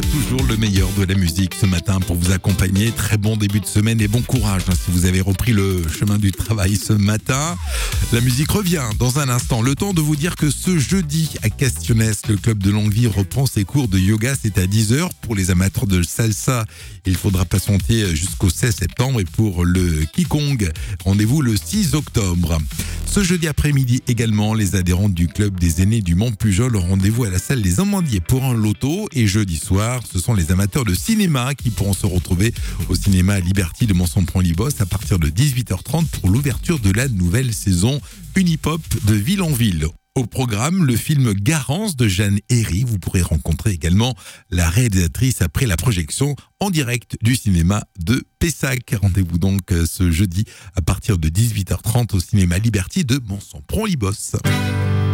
toujours le meilleur de la musique ce matin pour vous accompagner. Très bon début de semaine et bon courage si vous avez repris le chemin du travail ce matin. La musique revient dans un instant. Le temps de vous dire que ce jeudi à Castionès, le club de Longueville reprend ses cours de yoga. C'est à 10h. Pour les amateurs de salsa, il faudra patienter jusqu'au 16 septembre. Et pour le Qigong, rendez-vous le 6 octobre. Ce jeudi après-midi également, les adhérents du club des aînés du Mont-Pujol ont rendez-vous à la salle Les Amandiers pour un loto. Et jeudi soir, ce sont les amateurs de cinéma qui pourront se retrouver au cinéma Liberty de Mont-Sampron-Libos à partir de 18h30 pour l'ouverture de la nouvelle saison Unipop de Ville en Ville. Au programme, le film Garance de Jeanne Herry. Vous pourrez rencontrer également la réalisatrice après la projection en direct du cinéma de Pessac. Rendez-vous donc ce jeudi à partir de 18h30 au cinéma Liberty de Mont-Sampron-Libos.